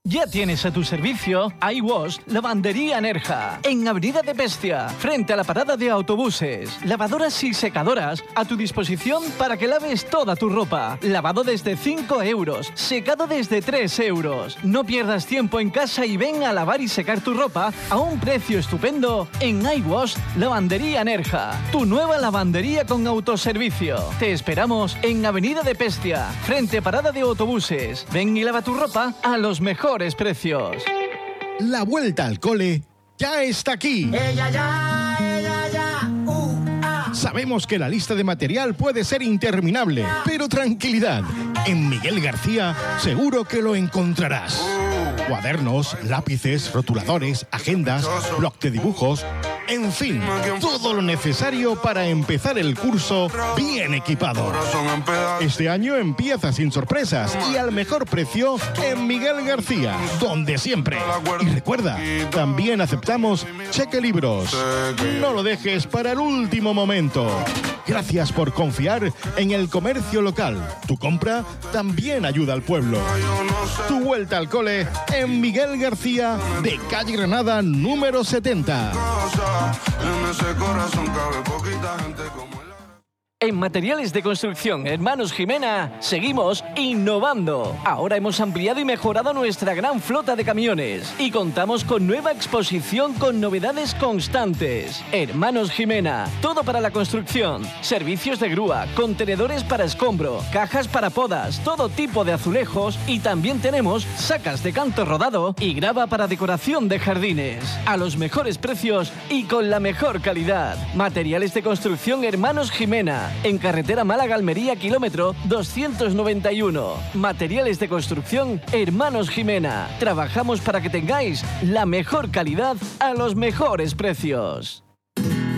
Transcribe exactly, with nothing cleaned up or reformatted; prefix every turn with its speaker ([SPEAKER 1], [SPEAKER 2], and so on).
[SPEAKER 1] Ya tienes a tu servicio iWash Lavandería Nerja, en Avenida de Pescia, frente a la parada de autobuses. Lavadoras y secadoras a tu disposición para que laves toda tu ropa. Lavado desde cinco euros, secado desde tres euros. No pierdas tiempo en casa y ven a lavar y secar tu ropa a un precio estupendo en iWash Lavandería Nerja, tu nueva lavandería con autoservicio. Te esperamos en Avenida de Pescia, frente a parada de autobuses. Ven y lava tu ropa a los mejores precios.
[SPEAKER 2] La vuelta al cole ya está aquí.
[SPEAKER 3] Ella ya, ella ya, uh, ah.
[SPEAKER 2] Sabemos que la lista de material puede ser interminable, pero tranquilidad. En Miguel García seguro que lo encontrarás. Cuadernos, lápices, rotuladores, agendas, bloc de dibujos... En fin, todo lo necesario para empezar el curso bien equipado. Este año empieza sin sorpresas y al mejor precio en Miguel García, donde siempre. Y recuerda, también aceptamos cheque libros. No lo dejes para el último momento. Gracias por confiar en el comercio local. Tu compra también ayuda al pueblo. Tu vuelta al cole en Miguel García, de calle Granada número setenta.
[SPEAKER 4] En ese corazón cabe poquita gente como él.
[SPEAKER 1] En Materiales de Construcción Hermanos Jimena seguimos innovando. Ahora hemos ampliado y mejorado nuestra gran flota de camiones y contamos con nueva exposición con novedades constantes. Hermanos Jimena, todo para la construcción. Servicios de grúa, contenedores para escombro, cajas para podas, todo tipo de azulejos y también tenemos sacas de canto rodado y grava para decoración de jardines. A los mejores precios y con la mejor calidad. Materiales de Construcción Hermanos Jimena. En carretera Málaga-Almería, kilómetro doscientos noventa y uno. Materiales de Construcción Hermanos Jimena. Trabajamos para que tengáis la mejor calidad a los mejores precios.